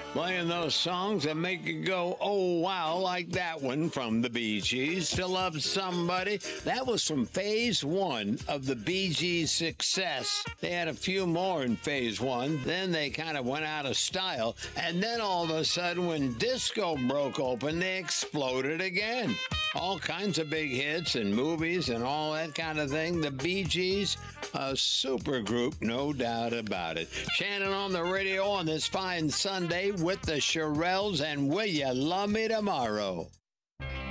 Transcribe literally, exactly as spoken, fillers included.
Playing those songs that make you go, oh, wow, like that one from the Bee Gees. To Love Somebody. That was from phase one of the Bee Gees' success. They had a few more in phase one. Then they kind of went out of style. And then all of a sudden, when disco broke open, they exploded again. All kinds of big hits and movies and all that kind of thing. The Bee Gees, a super group, no doubt about it. Shannon on the radio on this fine Sunday with the Shirelles and Will You Love Me Tomorrow?